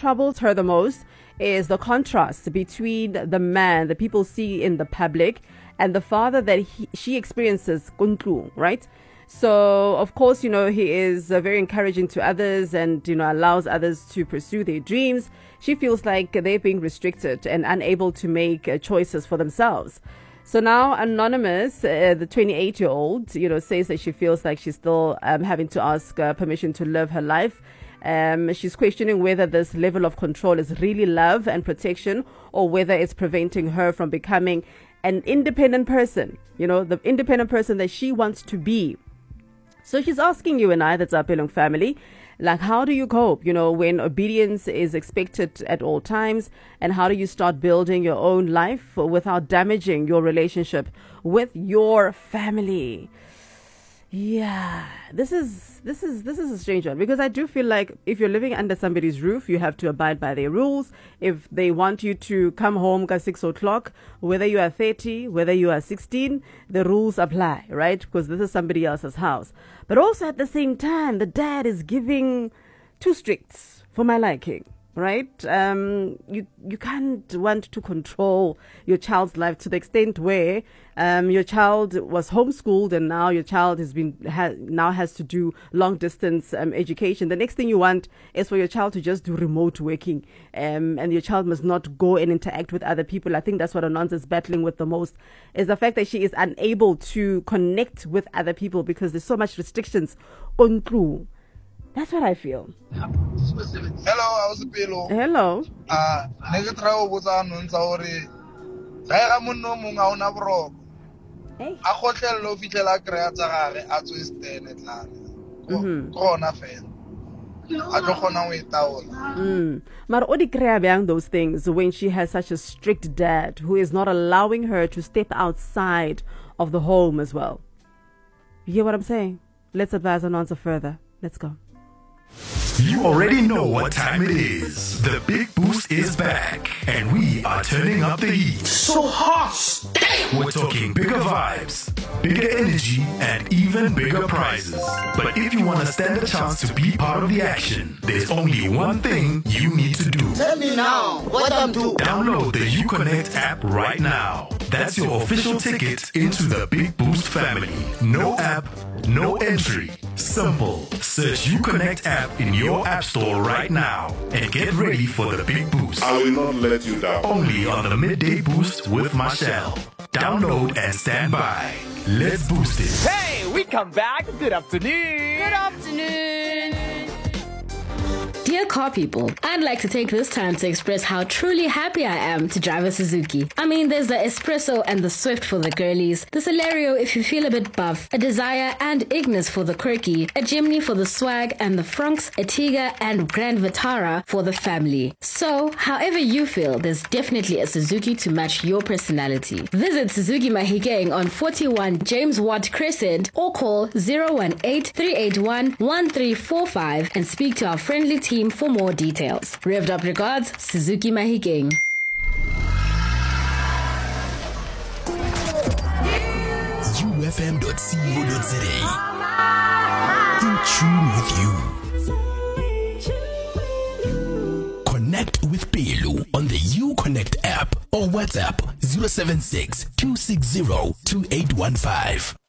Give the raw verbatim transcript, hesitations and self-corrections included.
troubles her the most is the contrast between the man that people see in the public and the father that he, she experiences, kuntlu, right? So, of course, you know, he is uh, very encouraging to others and, you know, allows others to pursue their dreams. She feels like they're being restricted and unable to make uh, choices for themselves. So now Anonymous, uh, the twenty-eight-year-old, you know, says that she feels like she's still um, having to ask uh, permission to live her life. Um, she's questioning whether this level of control is really love and protection or whether it's preventing her from becoming an independent person, you know, the independent person that she wants to be. So she's asking you and I, that's our Pelong family, like, how do you cope, you know, when obedience is expected at all times? And how do you start building your own life without damaging your relationship with your family? Yeah, this is this is this is a strange one, because I do feel like if you're living under somebody's roof, you have to abide by their rules. If they want you to come home at six o'clock, whether you are thirty, whether you are sixteen, the rules apply, right? Because this is somebody else's house. But also at the same time, the dad is giving too strict for my liking. Right? Um, you you can't want to control your child's life to the extent where um, your child was homeschooled and now your child has been ha- now has to do long distance um, education. The next thing you want is for your child to just do remote working, um, and your child must not go and interact with other people. I think that's what Anonza is battling with the most, is the fact that she is unable to connect with other people because there's so much restrictions on through. That's what I feel. Hello, how's it Pelo? Hello. Ah, nega trago botsa nonza hore ga ga monno mong a ona bro. Hey. A gotlhello fitlela krea tsa gare a tswe stene tlane. Mhm. Kona fela. A tlo gona go itaola. Mm. Mar o di krea bjang those things when she has such a strict dad who is not allowing her to step outside of the home as well. You hear what I'm saying? Let's advise and answer further. Let's go. You already know what time it is. The Big Boost is back, and we are turning up the heat. So hot! We're talking bigger vibes, bigger energy, and even bigger prizes. But if you want to stand a chance to be part of the action, there's only one thing you need to do. Tell me now what I'm doing. Download the UConnect app right now. That's your official ticket into the Big Boost family. No app, no entry. Simple. Search UConnect app in your app store right now and get ready for the Big Boost. I will not let you down. Only on the Midday Boost with Marshall. Download and stand by. Let's boost it. Hey, we come back. Good afternoon. Good afternoon. Dear car people, I'd like to take this time to express how truly happy I am to drive a Suzuki. I mean, there's the Espresso and the Swift for the girlies, the Celerio if you feel a bit buff, a Desire and Ignis for the quirky, a Jimny for the swag, and the Franks, a Tiga, and Grand Vitara for the family. So, however you feel, there's definitely a Suzuki to match your personality. Visit Suzuki Mahikeng on forty-one James Watt Crescent or call zero one eight, three eight one, one three four five and speak to our friendly team for more details. Revved up regards, Suzuki Mahikeng. U F M dot co dot z a. In tune with you. Connect with Pelu on the UConnect app or WhatsApp zero seven six, two six zero, two eight one five.